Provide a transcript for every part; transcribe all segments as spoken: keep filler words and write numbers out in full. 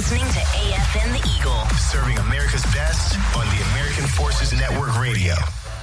listening to A F N The Eagle. Serving America's best on the American Forces Network Radio.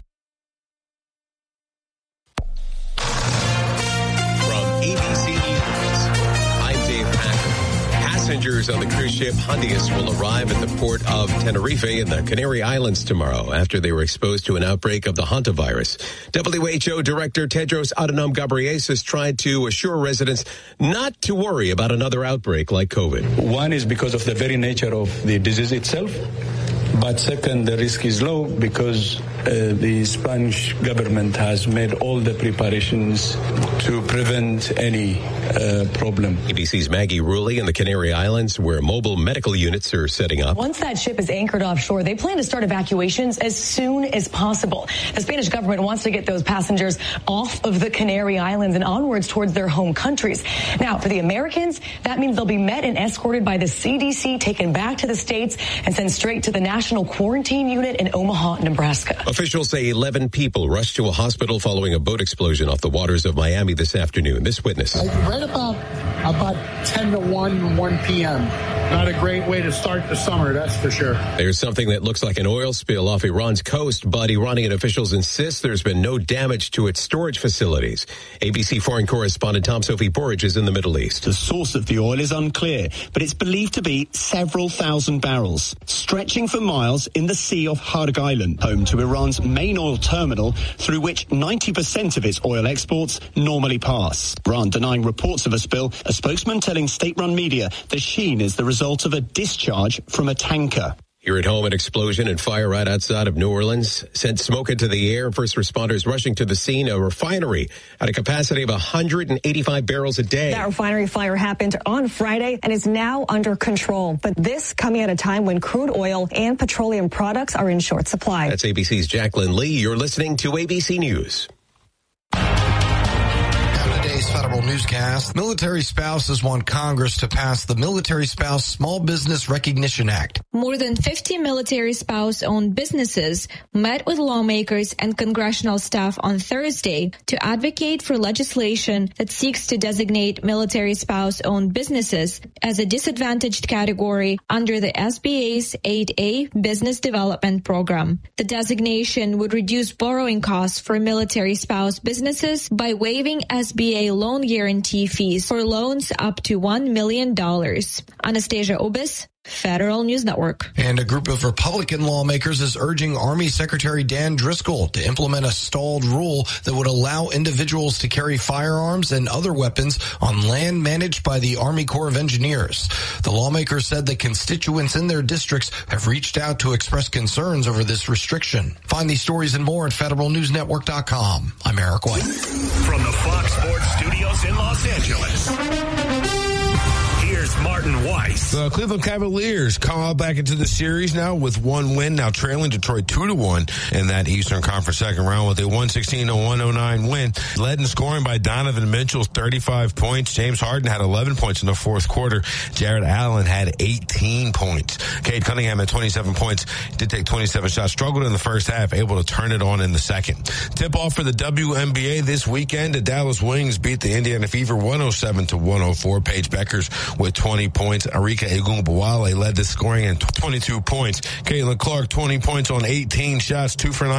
From A B C News, I'm Dave Packer. Passengers on the cruise ship Hondius will arrive at the port of Tenerife in the Canary Islands tomorrow after they were exposed to an outbreak of the hantavirus. W H O Director Tedros Adhanom Ghebreyesus tried to assure residents not to worry about another outbreak like COVID. One is because of the very nature of the disease itself. But second, the risk is low because uh, the Spanish government has made all the preparations to prevent any uh, problem. A B C's Maggie Rulli in the Canary Islands, where mobile medical units are setting up. Once that ship is anchored offshore, they plan to start evacuations as soon as possible. The Spanish government wants to get those passengers off of the Canary Islands and onwards towards their home countries. Now, for the Americans, that means they'll be met and escorted by the C D C, taken back to the States, and sent straight to the National Quarantine Unit in Omaha, Nebraska. Officials say eleven people rushed to a hospital following a boat explosion off the waters of Miami this afternoon. This witness. Right about about ten to one, one p.m. Not a great way to start the summer, that's for sure. There's something that looks like an oil spill off Iran's coast, but Iranian officials insist there's been no damage to its storage facilities. A B C foreign correspondent Tom Sophie Borage is in the Middle East. The source of the oil is unclear, but it's believed to be several thousand barrels, stretching for miles in the Sea of Harg Island, home to Iran's main oil terminal, through which ninety percent of its oil exports normally pass. Iran denying reports of a spill, a spokesman telling state-run media the sheen is the result of a discharge from a tanker. Here at home, an explosion and fire right outside of New Orleans sent smoke into the air. First responders rushing to the scene. A refinery at a capacity of one hundred eighty-five barrels a day. That refinery fire happened on Friday and is now under control. But this coming at a time when crude oil and petroleum products are in short supply. That's A B C's Jacqueline Lee. You're listening to A B C News. Federal newscast. Military spouses want Congress to pass the Military Spouse Small Business Recognition Act. More than fifty military spouse-owned businesses met with lawmakers and congressional staff on Thursday to advocate for legislation that seeks to designate military spouse-owned businesses as a disadvantaged category under the S B A's eight A Business Development Program. The designation would reduce borrowing costs for military spouse businesses by waiving S B A loan guarantee fees for loans up to one million dollars. Anastasia Obis, Federal News Network. And a group of Republican lawmakers is urging Army Secretary Dan Driscoll to implement a stalled rule that would allow individuals to carry firearms and other weapons on land managed by the Army Corps of Engineers. The lawmakers said that constituents in their districts have reached out to express concerns over this restriction. Find these stories and more at federal news network dot com. I'm Eric White. From the Fox Sports Studios in Los Angeles, here's Martin Weiss. The Cleveland Cavaliers come back into the series now with one win, now trailing Detroit two to one in that Eastern Conference second round with a one sixteen to one oh nine win. Led in scoring by Donovan Mitchell, thirty-five points. James Harden had eleven points in the fourth quarter. Jared Allen had eighteen points. Cade Cunningham had twenty-seven points. Did take twenty-seven shots. Struggled in the first half, able to turn it on in the second. Tip off for the W N B A this weekend. The Dallas Wings beat the Indiana Fever one oh seven to one oh four. Paige Beckers with twenty points. Arika Egunbowale led the scoring and twenty-two points. Caitlin Clark, twenty points on eighteen shots, two for nine.